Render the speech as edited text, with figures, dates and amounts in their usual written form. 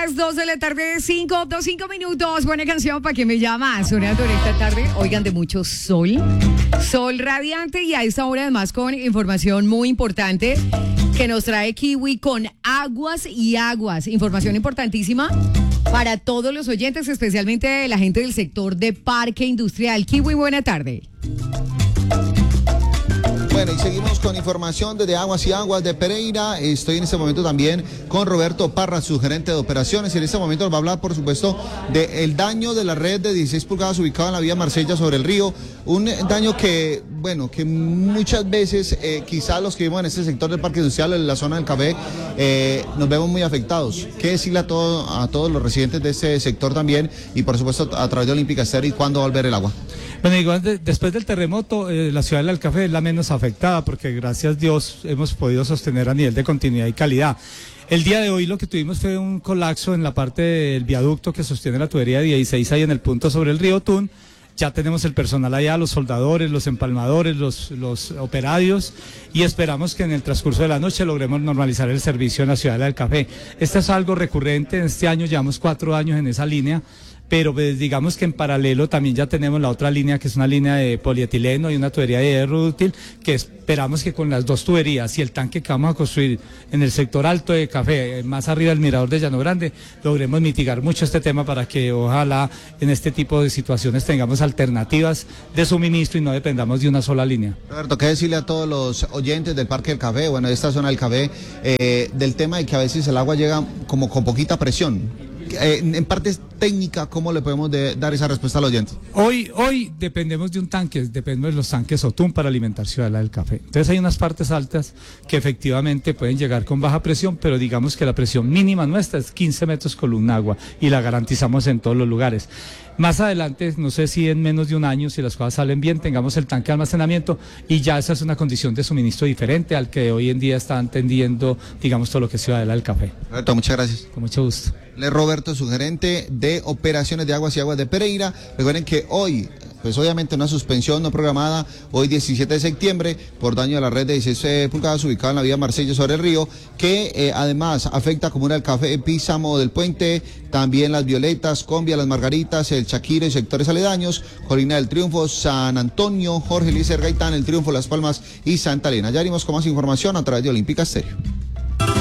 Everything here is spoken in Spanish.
las 2 de la tarde, 5 minutos. Buena canción para que me llama. Sonando en esta tarde, oigan, de mucho sol. Sol radiante y a esta hora además con información muy importante que nos trae Kiwi con aguas y aguas. Información importantísima para todos los oyentes, especialmente la gente del sector de parque industrial. Kiwi, buena tarde. Bueno, y seguimos con información desde Aguas y Aguas de Pereira. Estoy en este momento también con Roberto Parra, su gerente de operaciones. Y en este momento nos va a hablar, por supuesto, del daño de la red de 16 pulgadas ubicada en la vía Marsella sobre el río. Un daño que, bueno, que muchas veces quizás los que vivimos en este sector del parque industrial, en la zona del café, nos vemos muy afectados. ¿Qué decirle a todos los residentes de este sector también? Y por supuesto a través de Olímpica Estéreo, ¿y cuándo va a volver el agua? Bueno, igual después del terremoto, la ciudad del Café es la menos afectada porque gracias a Dios hemos podido sostener a nivel de continuidad y calidad. El día de hoy lo que tuvimos fue un colapso en la parte del viaducto que sostiene la tubería 16 ahí en el punto sobre el río Tun. Ya tenemos el personal allá, los soldadores, los empalmadores, los operarios, y esperamos que en el transcurso de la noche logremos normalizar el servicio en la ciudad del Café. Esto es algo recurrente, este año llevamos 4 años en esa línea, pero pues, digamos que en paralelo también ya tenemos la otra línea, que es una línea de polietileno y una tubería de hierro útil, que esperamos que con las dos tuberías y el tanque que vamos a construir en el sector alto de Café, más arriba del mirador de Llano Grande, logremos mitigar mucho este tema para que ojalá en este tipo de situaciones tengamos alternativas de suministro y no dependamos de una sola línea. Roberto, ¿qué decirle a todos los oyentes del Parque del Café, bueno, de esta zona del Café, del tema de que a veces el agua llega como con poquita presión? En parte técnica, ¿cómo le podemos dar esa respuesta al oyente? Hoy dependemos de un tanque, dependemos de los tanques Otún para alimentar Ciudadela del Café. Entonces hay unas partes altas que efectivamente pueden llegar con baja presión, pero digamos que la presión mínima nuestra es 15 metros columna agua y la garantizamos en todos los lugares. Más adelante, no sé si en menos de un año, si las cosas salen bien, tengamos el tanque de almacenamiento y ya esa es una condición de suministro diferente al que hoy en día está entendiendo, digamos, todo lo que es Ciudadela del Café. Roberto, muchas gracias. Con mucho gusto. Roberto, su gerente de operaciones de Aguas y Aguas de Pereira. Recuerden que hoy, pues obviamente una suspensión no programada, hoy 17 de septiembre, por daño de la red de 16 pulgadas ubicada en la vía Marsella sobre el río, que además afecta a Comuna del Café, Písamo del Puente, también Las Violetas, Combia, Las Margaritas, El Chaquiro y sectores aledaños, Colina del Triunfo, San Antonio, Jorge Eliezer Gaitán, El Triunfo, Las Palmas y Santa Elena. Ya haremos con más información a través de Olímpica Estéreo.